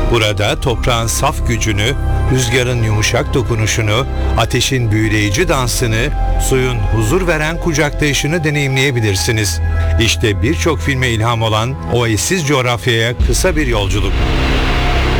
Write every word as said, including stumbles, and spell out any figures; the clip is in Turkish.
Burada toprağın saf gücünü, rüzgarın yumuşak dokunuşunu, ateşin büyüleyici dansını, suyun huzur veren kucaklayışını deneyimleyebilirsiniz. İşte birçok filme ilham olan o eşsiz coğrafyaya kısa bir yolculuk.